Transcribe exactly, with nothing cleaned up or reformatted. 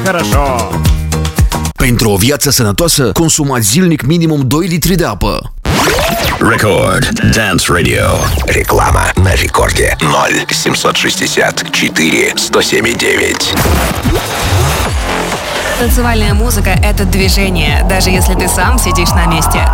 Хорошо. Pentru o viață sănătoasă, consumați zilnic minimum doi litri de apă. Record Dance Radio. Реклама на рекорде. Ноль семьсот шестьдесят четыре сто семь девять. Танцевальная музыка — это движение, даже если ты сам сидишь на месте.